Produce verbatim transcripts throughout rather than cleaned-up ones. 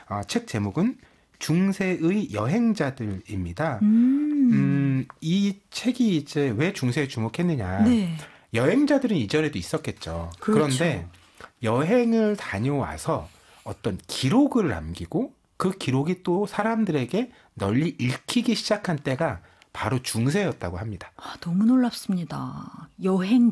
어, 책 제목은 중세의 여행자들입니다. 음. 음, 이 책이 이제 왜 중세에 주목했느냐. 네. 여행자들은 이전에도 있었겠죠. 그렇죠. 그런데 여행을 다녀와서 어떤 기록을 남기고 그 기록이 또 사람들에게 널리 읽히기 시작한 때가 바로 중세였다고 합니다. 아, 너무 놀랍습니다. 여행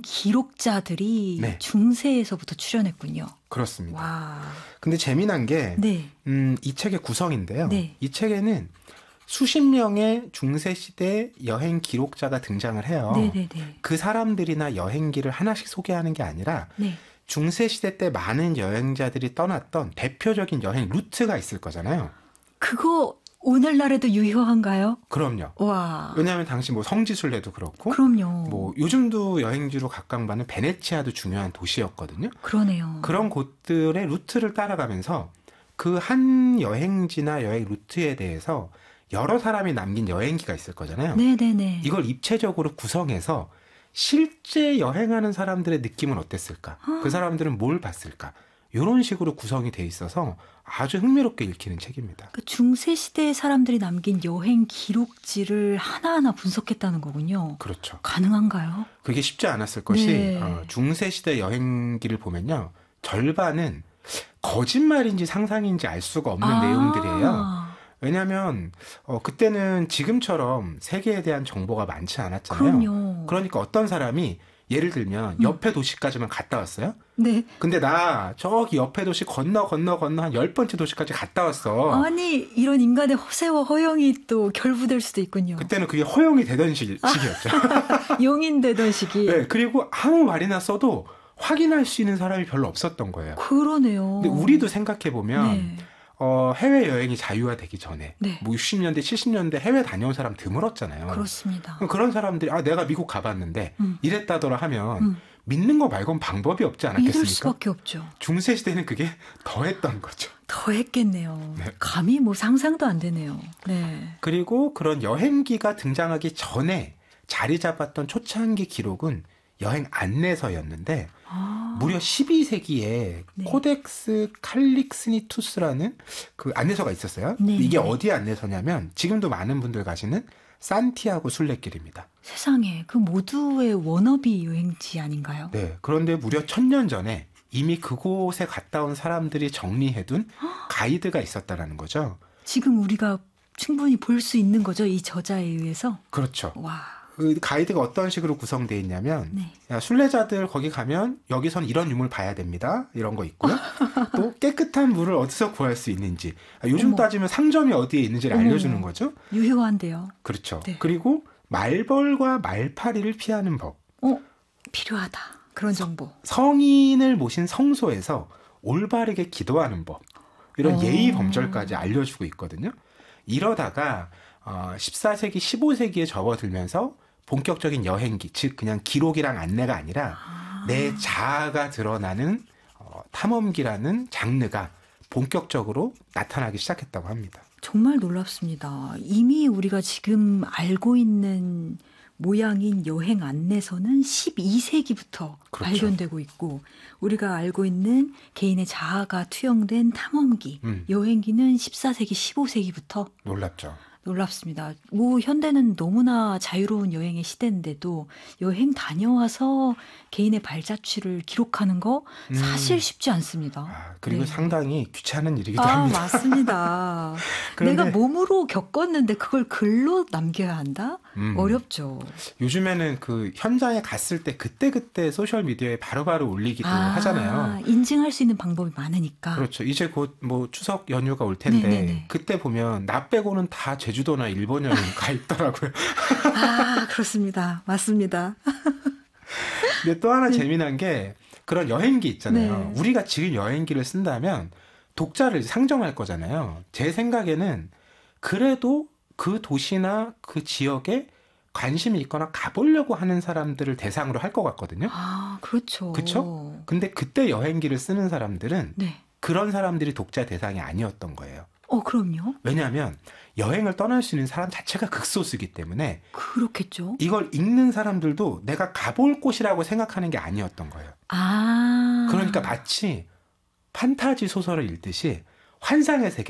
기록자들이 네. 중세에서부터 출현했군요. 그렇습니다. 와. 근데 재미난 게, 네. 음, 이 책의 구성인데요. 네. 이 책에는 수십 명의 중세시대 여행 기록자가 등장을 해요. 네네네. 그 사람들이나 여행기를 하나씩 소개하는 게 아니라 네. 중세시대 때 많은 여행자들이 떠났던 대표적인 여행 루트가 있을 거잖아요. 그거 오늘날에도 유효한가요? 그럼요. 와. 왜냐하면 당시 뭐 성지순례도 그렇고, 그럼요. 뭐 요즘도 여행지로 각광받는 베네치아도 중요한 도시였거든요. 그러네요. 그런 곳들의 루트를 따라가면서 그 한 여행지나 여행 루트에 대해서 여러 사람이 남긴 여행기가 있을 거잖아요. 네네네. 이걸 입체적으로 구성해서 실제 여행하는 사람들의 느낌은 어땠을까? 그 사람들은 뭘 봤을까? 이런 식으로 구성이 돼 있어서 아주 흥미롭게 읽히는 책입니다. 그 중세 시대의 사람들이 남긴 여행 기록지를 하나하나 분석했다는 거군요. 그렇죠. 가능한가요? 그게 쉽지 않았을 것이 네. 어, 중세시대 여행기를 보면요. 절반은 거짓말인지 상상인지 알 수가 없는 아. 내용들이에요. 왜냐하면 어, 그때는 지금처럼 세계에 대한 정보가 많지 않았잖아요. 그럼요. 그러니까 어떤 사람이 예를 들면 음. 옆에 도시까지만 갔다 왔어요. 네. 근데 나 저기 옆에 도시 건너 건너 건너 한 열 번째 도시까지 갔다 왔어. 아니 이런 인간의 허세와 허영이 또 결부될 수도 있군요. 그때는 그게 허용이 되던 시, 시기였죠. 용인되던 시기. 네, 그리고 아무 말이나 써도 확인할 수 있는 사람이 별로 없었던 거예요. 그러네요. 근데 우리도 생각해보면 네. 어, 해외여행이 자유화되기 전에 네. 뭐 육십 년대, 칠십 년대 해외 다녀온 사람 드물었잖아요. 그렇습니다. 그럼 그런 사람들이 아 내가 미국 가봤는데 음. 이랬다더라 하면 음. 믿는 거 말고는 방법이 없지 않았겠습니까? 믿을 수밖에 없죠. 중세시대는 그게 더했던 거죠. 더 했겠네요. 네. 감히 뭐 상상도 안 되네요. 네. 그리고 그런 여행기가 등장하기 전에 자리 잡았던 초창기 기록은 여행 안내서였는데 아. 무려 십이 세기에 네. 코덱스 칼릭스니투스라는 그 안내서가 있었어요. 네. 이게 어디 안내서냐면 지금도 많은 분들 가시는 산티아고 순례길입니다. 세상에 그 모두의 워너비 여행지 아닌가요? 네. 그런데 무려 천년 전에 이미 그곳에 갔다 온 사람들이 정리해둔 가이드가 있었다라는 거죠. 지금 우리가 충분히 볼 수 있는 거죠. 이 저자에 의해서. 그렇죠. 와. 그 가이드가 어떤 식으로 구성되어 있냐면 네. 야, 순례자들 거기 가면 여기선 이런 유물 봐야 됩니다. 이런 거 있고요. 또 깨끗한 물을 어디서 구할 수 있는지 아, 요즘 어머. 따지면 상점이 어디에 있는지를 어머. 알려주는 거죠. 유효한데요. 그렇죠. 네. 그리고 말벌과 말파리를 피하는 법. 어, 필요하다. 그런 정보. 성인을 모신 성소에서 올바르게 기도하는 법. 이런 어. 예의 범절까지 알려주고 있거든요. 이러다가 어, 십사 세기, 십오 세기에 접어들면서 본격적인 여행기, 즉 그냥 기록이랑 안내가 아니라 아. 내 자아가 드러나는 어, 탐험기라는 장르가 본격적으로 나타나기 시작했다고 합니다. 정말 놀랍습니다. 이미 우리가 지금 알고 있는 모양인 여행 안내서는 십이 세기부터 그렇죠. 발견되고 있고 우리가 알고 있는 개인의 자아가 투영된 탐험기, 음. 여행기는 십사 세기, 십오 세기부터 놀랍죠. 놀랍습니다. 뭐 현대는 너무나 자유로운 여행의 시대인데도 여행 다녀와서 개인의 발자취를 기록하는 거 사실 음. 쉽지 않습니다. 아, 그리고 네. 상당히 귀찮은 일이기도 아, 합니다. 맞습니다. 그런데- 내가 몸으로 겪었는데 그걸 글로 남겨야 한다? 음. 어렵죠. 요즘에는 그 현장에 갔을 때 그때그때 소셜미디어에 바로바로 올리기도 아, 하잖아요. 인증할 수 있는 방법이 많으니까. 그렇죠. 이제 곧 뭐 추석 연휴가 올 텐데 네네네. 그때 보면 나 빼고는 다 제주도나 일본 여행 가 있더라고요. 아, 그렇습니다. 맞습니다. 근데 또 하나 재미난 게 그런 여행기 있잖아요. 네. 우리가 지금 여행기를 쓴다면 독자를 상정할 거잖아요. 제 생각에는 그래도 그 도시나 그 지역에 관심이 있거나 가보려고 하는 사람들을 대상으로 할 것 같거든요. 아, 그렇죠. 그쵸? 근데 그때 여행기를 쓰는 사람들은 네. 그런 사람들이 독자 대상이 아니었던 거예요. 어, 그럼요. 왜냐하면 여행을 떠날 수 있는 사람 자체가 극소수이기 때문에 그렇겠죠. 이걸 읽는 사람들도 내가 가볼 곳이라고 생각하는 게 아니었던 거예요. 아. 그러니까 마치 판타지 소설을 읽듯이 환상의 세계,